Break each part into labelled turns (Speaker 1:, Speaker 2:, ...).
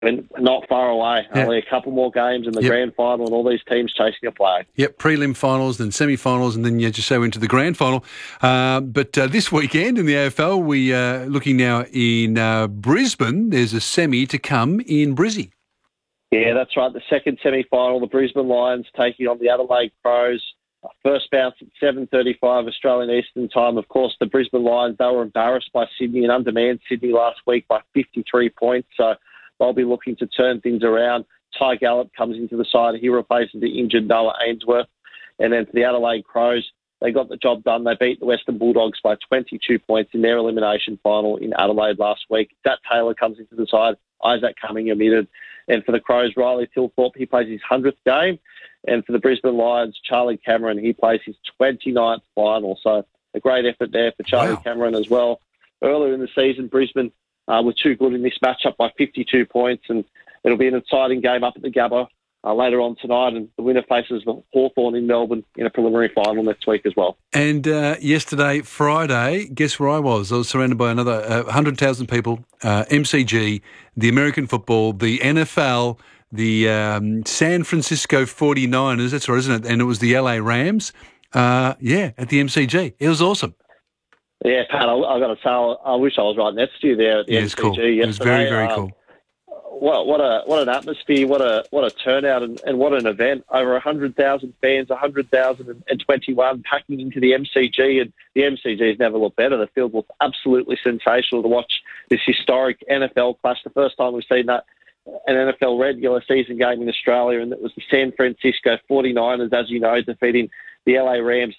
Speaker 1: mean, not far away.
Speaker 2: Yeah.
Speaker 1: Only a couple more games in the grand final and all these teams chasing a flag.
Speaker 2: Yep, prelim finals, then semi-finals, and then you just so into the grand final. But this weekend in the AFL, we are looking now in Brisbane. There's a semi to come in Brizzy.
Speaker 1: Yeah, that's right. The second semi-final, the Brisbane Lions taking on the Adelaide Crows. First bounce at 7:35 Australian Eastern Time. Of course, the Brisbane Lions, they were embarrassed by Sydney and undermanned Sydney last week by 53 points. So they'll be looking to turn things around. Ty Gallup comes into the side. He replaces the injured Noah Ainsworth. And then for the Adelaide Crows, they got the job done. They beat the Western Bulldogs by 22 points in their elimination final in Adelaide last week. Zach Taylor comes into the side. Isaac Cumming omitted. And for the Crows, Riley Tilthorpe, he plays his 100th game. And for the Brisbane Lions, Charlie Cameron, he plays his 29th final. So a great effort there for Charlie Cameron as well. Earlier in the season, Brisbane were too good in this matchup by 52 points, and it'll be an exciting game up at the Gabba later on tonight, and the winner faces the Hawthorn in Melbourne in a preliminary final next week as well.
Speaker 2: And yesterday, Friday, guess where I was? I was surrounded by another 100,000 people, MCG, the American football, the NFL, the San Francisco 49ers, that's right, isn't it? And it was the LA Rams, at the MCG. It was awesome.
Speaker 1: Yeah, Pat, I got to say, I wish I was right next to you there at the MCG
Speaker 2: cool.
Speaker 1: yesterday.
Speaker 2: It was very, very cool.
Speaker 1: What an atmosphere, what a turnout, and what an event. Over 100,000 fans, 100,021 packing into the MCG, and the MCG has never looked better. The field looked absolutely sensational to watch this historic NFL clash. The first time we've seen that, an NFL regular season game in Australia, and it was the San Francisco 49ers, as you know, defeating the LA Rams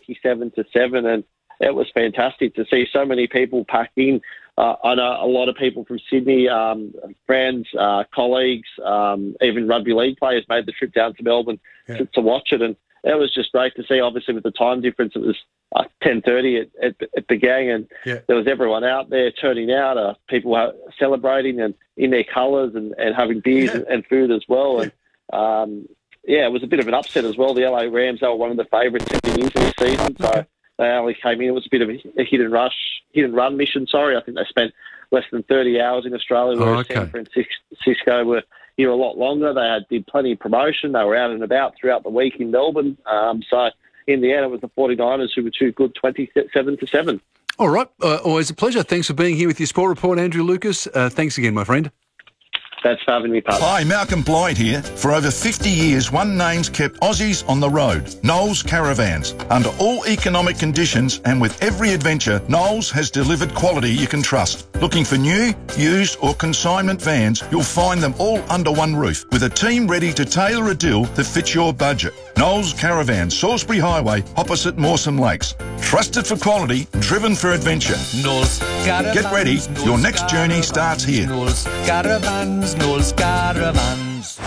Speaker 1: 27-7, and it was fantastic to see so many people pack in. I know a lot of people from Sydney, friends, colleagues, even rugby league players made the trip down to Melbourne to watch it, and it was just great to see. Obviously, with the time difference, it was 10:30 it began, and there was everyone out there turning out, people were celebrating and in their colours and having beers and food as well. And it was a bit of an upset as well. The LA Rams, they were one of the favourites heading into this season, so they only came in. It was a bit of a hit and run mission. I think they spent less than 30 hours in Australia, whereas San Francisco were here a lot longer. They did plenty of promotion. They were out and about throughout the week in Melbourne. So in the end, it was the 49ers who were too good, 27-7.
Speaker 2: All right. Always a pleasure. Thanks for being here with your Sport Report, Andrew Lucas. Thanks again, my friend.
Speaker 1: Thanks for having me, Pat.
Speaker 3: Hi, Malcolm Blyde here. For over 50 years, one name's kept Aussies on the road. Knowles Caravans. Under all economic conditions and with every adventure, Knowles has delivered quality you can trust. Looking for new, used or consignment vans, you'll find them all under one roof with a team ready to tailor a deal that fits your budget. Knowles Caravans, Salisbury Highway, opposite Mawson Lakes. Trusted for quality, driven for adventure.
Speaker 4: Knowles Caravans.
Speaker 3: Get ready, your next journey starts here.
Speaker 4: Knowles Caravans, Knowles Caravans.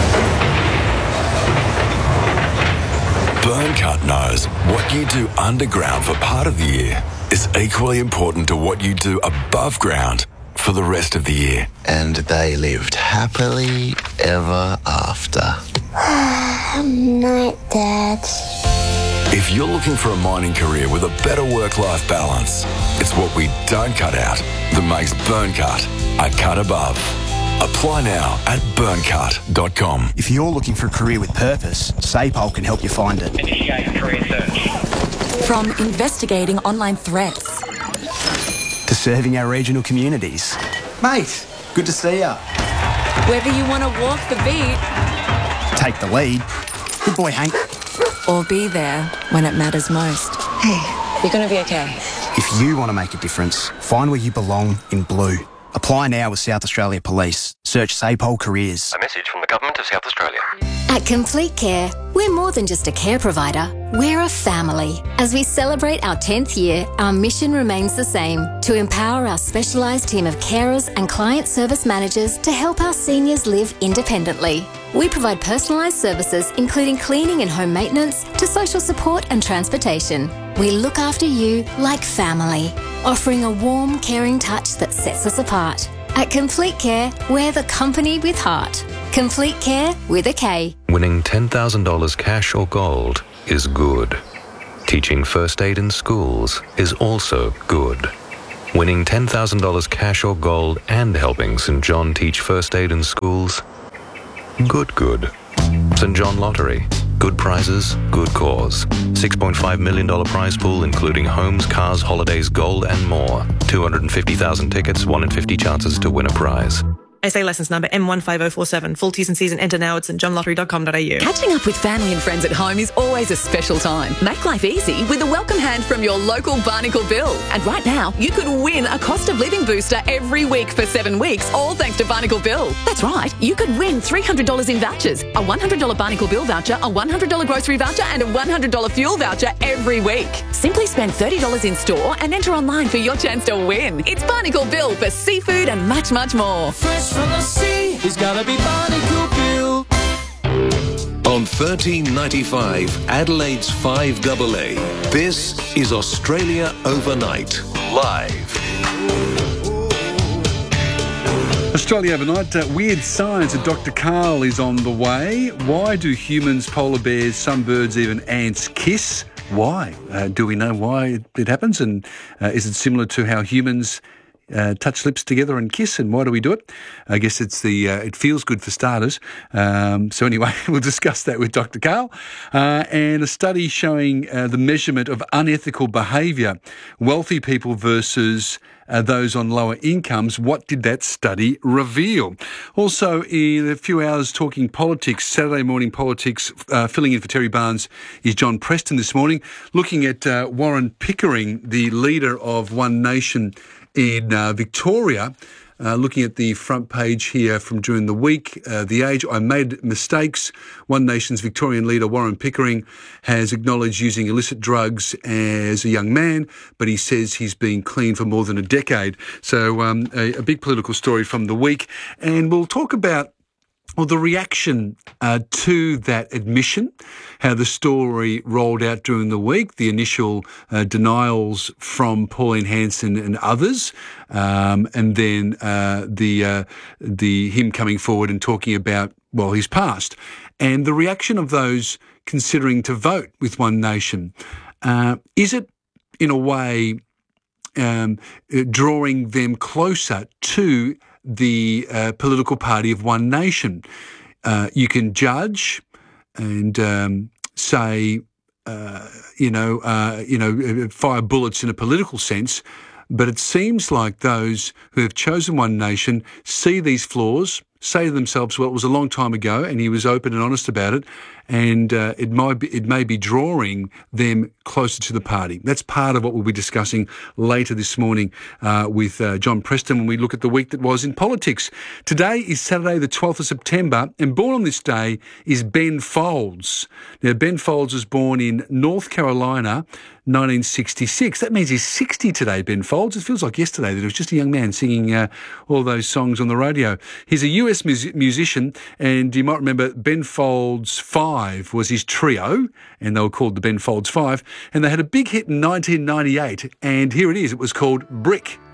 Speaker 5: Burncut knows what you do underground for part of the year is equally important to what you do above ground for the rest of the year.
Speaker 6: And they lived happily ever after.
Speaker 7: Night, Dad.
Speaker 5: If you're looking for a mining career with a better work-life balance, it's what we don't cut out that makes Burncut a cut above. Apply now at burncut.com.
Speaker 8: If you're looking for a career with purpose, SAPOL can help you find it.
Speaker 9: Initiate career search.
Speaker 10: From investigating online threats
Speaker 8: to serving our regional communities. Mate, good to see ya.
Speaker 10: Whether you want to walk the beat,
Speaker 8: take the lead, good boy Hank,
Speaker 10: or be there when it matters most. Hey, you're going to be okay.
Speaker 8: If you want to make a difference, find where you belong in blue. Apply now with South Australia Police. Search SAPOL Careers.
Speaker 11: A message from the Government of South Australia.
Speaker 7: At Complete Care, we're more than just a care provider. We're a family. As we celebrate our 10th year, our mission remains the same: to empower our specialised team of carers and client service managers to help our seniors live independently. We provide personalised services including cleaning and home maintenance to social support and transportation. We look after you like family, offering a warm, caring touch that sets us apart. At Complete Care, we're the company with heart. Complete Care with a K.
Speaker 12: Winning $10,000 cash or gold is good. Teaching first aid in schools is also good. Winning $10,000 cash or gold and helping St John teach first aid in schools? Good. St John Lottery. Good prizes, good cause. $6.5 million prize pool including homes, cars, holidays, gold and more. 250,000 tickets, 1 in 50 chances to win a prize.
Speaker 9: SA licence number M15047. Full T's and C's and enter now at stjohnlottery.com.au.
Speaker 13: Catching up with family and friends at home is always a special time. Make life easy with a welcome hand from your local Barnacle Bill. And right now, you could win a cost of living booster every week for 7 weeks, all thanks to Barnacle Bill. That's right, you could win $300 in vouchers, a $100 Barnacle Bill voucher, a $100 grocery voucher and a $100 fuel voucher every week. Simply spend $30 in store and enter online for your chance to win. It's Barnacle Bill for seafood and much, much more.
Speaker 4: From the sea, it's gotta be Barnacle Bill.
Speaker 14: On 1395, Adelaide's 5AA, this is Australia Overnight, live.
Speaker 2: Australia Overnight, Weird Science with Dr. Karl is on the way. Why do humans, polar bears, some birds, even ants kiss? Why? Do we know why it happens? And is it similar to how humans touch lips together and kiss, and why do we do it? I guess it's it feels good for starters. So anyway, we'll discuss that with Dr. Karl. And a study showing the measurement of unethical behaviour, wealthy people versus those on lower incomes. What did that study reveal? Also, in a few hours, talking politics, Saturday morning politics, filling in for Terry Barnes is John Preston this morning, looking at Warren Pickering, the leader of One Nation in Victoria. Looking at the front page here from during the week, The Age, I made mistakes. One Nation's Victorian leader, Warren Pickering, has acknowledged using illicit drugs as a young man, but he says he's been clean for more than a decade. So a big political story from the week. And we'll talk about the reaction to that admission, how the story rolled out during the week, the initial denials from Pauline Hanson and others, and then the him coming forward and talking about, well, his past, and the reaction of those considering to vote with One Nation. Is it, in a way, drawing them closer to the political party of One Nation? You can judge and say, fire bullets in a political sense, but it seems like those who have chosen One Nation see these flaws, say to themselves, well, it was a long time ago and he was open and honest about it, and it may be drawing them closer to the party. That's part of what we'll be discussing later this morning with John Preston when we look at the week that was in politics. Today is Saturday the 12th of September, and born on this day is Ben Folds. Now, Ben Folds was born in North Carolina, 1966. That means he's 60 today, Ben Folds. It feels like yesterday that he was just a young man singing all those songs on the radio. He's a US musician, and you might remember Ben Folds 5 was his trio, and they were called the Ben Folds 5, and they had a big hit in 1998, and here it is. It was called Brick.